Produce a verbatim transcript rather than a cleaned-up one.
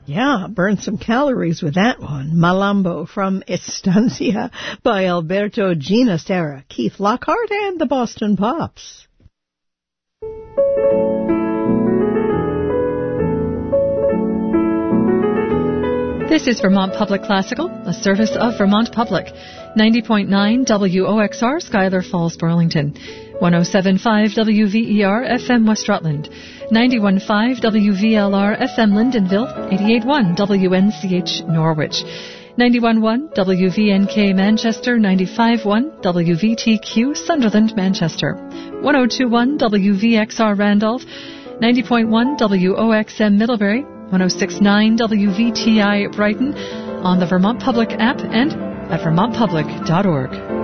Yeah, burn some calories with that one. Malambo from Estancia by Alberto Ginastera, Keith Lockhart, and the Boston Pops. This is Vermont Public Classical, a service of Vermont Public. ninety point nine W O X R, Schuyler Falls, Burlington. one oh seven point five W V E R F M West Rutland. ninety-one point five W V L R F M Lyndonville. eighty-eight point one W N C H Norwich. ninety-one point one W V N K Manchester. ninety-five point one W V T Q Sunderland, Manchester. one oh two point one W V X R Randolph. ninety point one W O X M Middlebury. one oh six point nine W V T I Brighton, on the Vermont Public app and at vermont public dot org.